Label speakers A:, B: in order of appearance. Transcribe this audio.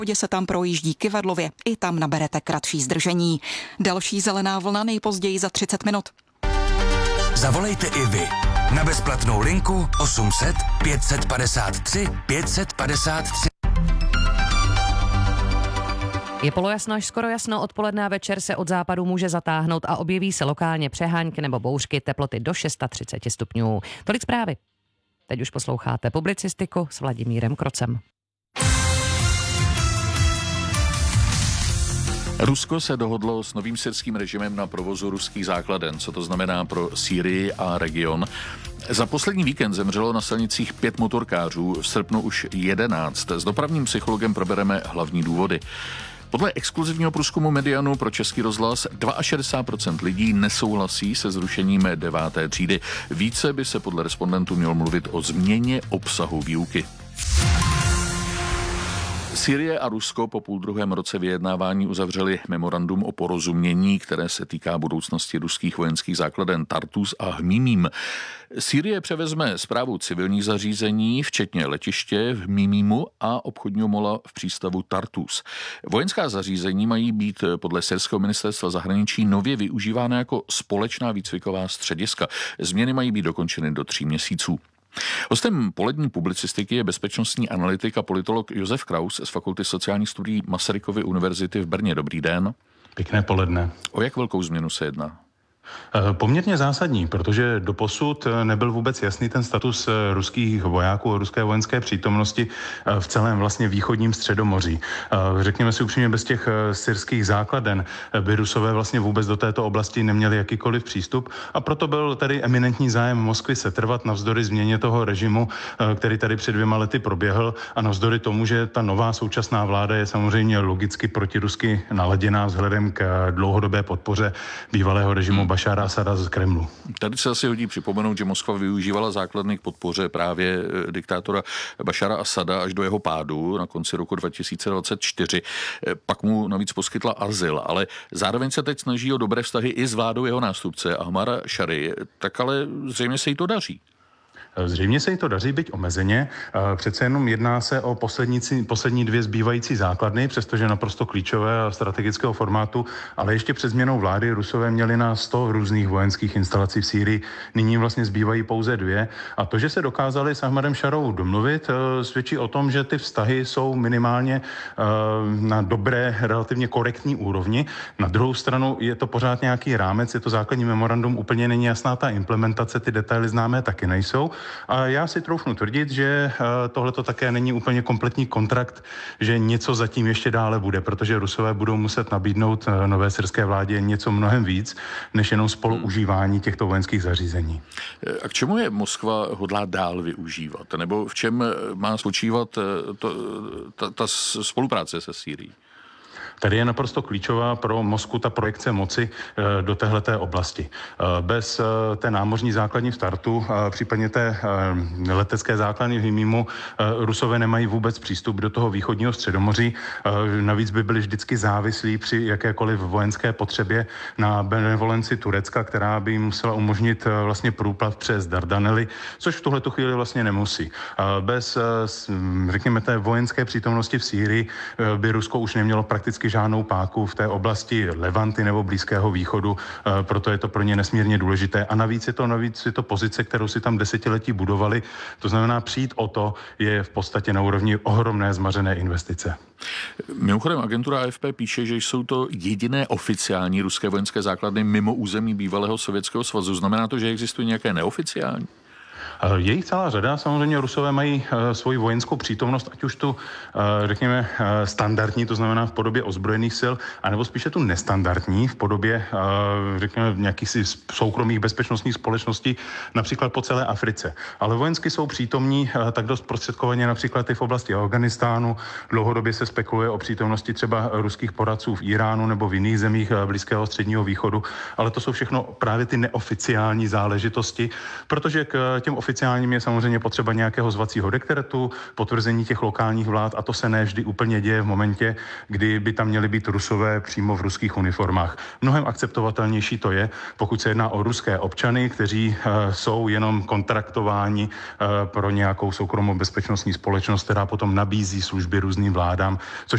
A: se tam projíždí kyvadlově, i tam naberete kratší zdržení. Další zelená vlna nejpozději za 30 minut.
B: Zavolejte i vy na bezplatnou linku 800 553 553.
C: Je polojasno až skoro jasno, odpoledne a večer se od západu může zatáhnout a objeví se lokálně přehánky nebo bouřky, teploty do 630 stupňů. Tolik zprávy. Teď už posloucháte publicistiku s Vladimírem Krocem.
D: Rusko se dohodlo s novým syrským režimem na provozu ruských základen. Co to znamená pro Sýrii a region? Za poslední víkend zemřelo na silnicích 5 motorkářů, v srpnu už 11. S dopravním psychologem probereme hlavní důvody. Podle exkluzivního průzkumu Medianu pro Český rozhlas 62% lidí nesouhlasí se zrušením 9. třídy. Více by se podle respondentů mělo mluvit o změně obsahu výuky. Sýrie a Rusko po půldruhém roce vyjednávání uzavřeli memorandum o porozumění, které se týká budoucnosti ruských vojenských základen Tartus a Hmímím. Sýrie převezme správu civilních zařízení, včetně letiště v Hmímímu a obchodního mola v přístavu Tartus. Vojenská zařízení mají být podle syrského ministerstva zahraničí nově využívána jako společná výcviková střediska. Změny mají být dokončeny do 3 měsíců. Hostem polední publicistiky je bezpečnostní analytik a politolog Josef Kraus z Fakulty sociálních studií Masarykovy univerzity v Brně. Dobrý den.
E: Pěkné poledne.
D: O jak velkou změnu se jedná?
E: Poměrně zásadní, protože doposud nebyl vůbec jasný ten status ruských vojáků a ruské vojenské přítomnosti v celém vlastně východním Středomoří. Řekněme si upřímně, bez těch syrských základen by Rusové vlastně vůbec do této oblasti neměli jakýkoliv přístup a proto byl tady eminentní zájem Moskvy setrvat navzdory změně toho režimu, který tady před 2 lety proběhl a navzdory tomu, že ta nová současná vláda je samozřejmě logicky protirusky naladěná vzhledem k dlouhodobé podpoře bývalého režimu Bašára Asada z Kremlu.
D: Tady se asi hodí připomenout, že Moskva využívala základny k podpoře právě diktátora Bašára Asada až do jeho pádu na konci roku 2024. Pak mu navíc poskytla azyl, ale zároveň se teď snaží o dobré vztahy i s vládou jeho nástupce Ahmara Šary, tak ale zřejmě se jí to daří.
E: Zřejmě se jí to daří, byť omezeně. Přece jenom jedná se o poslední 2 zbývající základny, přestože naprosto klíčové a strategického formátu, ale ještě před změnou vlády Rusové měli na 100 různých vojenských instalací v Sýrii. Nyní vlastně zbývají pouze 2. A to, že se dokázali s Ahmadem Šarou domluvit, svědčí o tom, že ty vztahy jsou minimálně na dobré, relativně korektní úrovni. Na druhou stranu je to pořád nějaký rámec, je to základní memorandum, úplně není jasná ta implementace, ty detaily známé taky nejsou. A já si troufnu tvrdit, že tohleto také není úplně kompletní kontrakt, že něco zatím ještě dále bude, protože Rusové budou muset nabídnout nové syrské vládě něco mnohem víc, než jenom spoluužívání těchto vojenských zařízení.
D: A k čemu je Moskva hodlá dál využívat? Nebo v čem má spočívat ta spolupráce se Sýrií?
E: Tady je naprosto klíčová pro Moskvu ta projekce moci do téhleté oblasti. Bez té námořní základny v Tartu, případně té letecké základny v Hmímu, Rusové nemají vůbec přístup do toho východního Středomoří. Navíc by byli vždycky závislí při jakékoliv vojenské potřebě na benevolenci Turecka, která by jim musela umožnit vlastně průplav přes Dardanely, což v tuhletu chvíli vlastně nemusí. Bez, řekněme, té vojenské přítomnosti v Sýrii by Rusko už nemělo prakticky žádnou páku v té oblasti Levanty nebo Blízkého východu, proto je to pro ně nesmírně důležité. A navíc je to pozice, kterou si tam desetiletí budovali. To znamená, přijít o to je v podstatě na úrovni ohromné zmařené investice.
D: Mimochodem agentura AFP píše, že jsou to jediné oficiální ruské vojenské základny mimo území bývalého Sovětského svazu. Znamená to, že existují nějaké neoficiální?
E: Je jich celá řada. Samozřejmě Rusové mají svoji vojenskou přítomnost, ať už tu, řekněme, standardní, to znamená v podobě ozbrojených sil, anebo spíše tu nestandardní v podobě, řekněme, nějakých soukromých bezpečnostních společností, například po celé Africe. Ale vojensky jsou přítomní tak dost prostředkovaně například i v oblasti Afghánistánu. Dlouhodobě se spekuluje o přítomnosti třeba ruských poradců v Iránu nebo v jiných zemích Blízkého středního východu, ale to jsou všechno právě ty neoficiální záležitosti, protože k těm oficiálním je samozřejmě potřeba nějakého zvacího dekretu, potvrzení těch lokálních vlád a to se ne vždy úplně děje v momentě, kdy by tam měli být Rusové přímo v ruských uniformách. Mnohem akceptovatelnější to je, pokud se jedná o ruské občany, kteří jsou jenom kontraktováni pro nějakou soukromou bezpečnostní společnost, která potom nabízí služby různým vládám, což